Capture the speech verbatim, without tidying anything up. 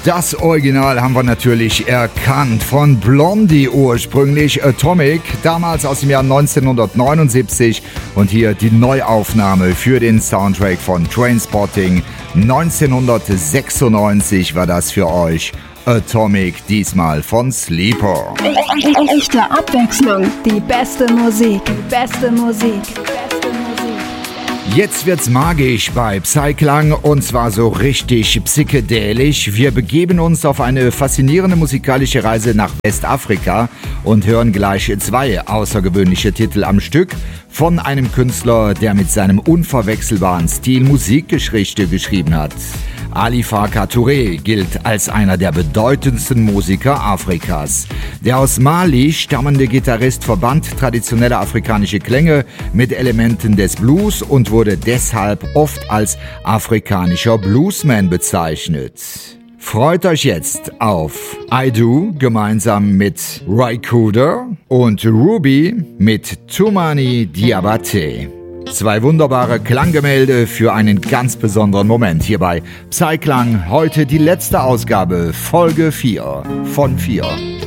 Das Original haben wir natürlich erkannt, von Blondie ursprünglich, Atomic, damals aus dem Jahr neunzehnhundertneunundsiebzig, und hier die Neuaufnahme für den Soundtrack von Trainspotting. neunzehnhundertsechsundneunzig war das für euch, Atomic, diesmal von Sleeper. Echte Abwechslung, die beste Musik, die beste Musik. Jetzt wird's magisch bei Psyklang, und zwar so richtig psychedelisch. Wir begeben uns auf eine faszinierende musikalische Reise nach Westafrika und hören gleich zwei außergewöhnliche Titel am Stück von einem Künstler, der mit seinem unverwechselbaren Stil Musikgeschichte geschrieben hat. Ali Farka Touré gilt als einer der bedeutendsten Musiker Afrikas. Der aus Mali stammende Gitarrist verband traditionelle afrikanische Klänge mit Elementen des Blues und wurde deshalb oft als afrikanischer Bluesman bezeichnet. Freut euch jetzt auf I Do gemeinsam mit Raikuda und Ruby mit Toumani Diabaté. Zwei wunderbare Klanggemälde für einen ganz besonderen Moment hier bei Psyklang. Heute die letzte Ausgabe, Folge vier von vier.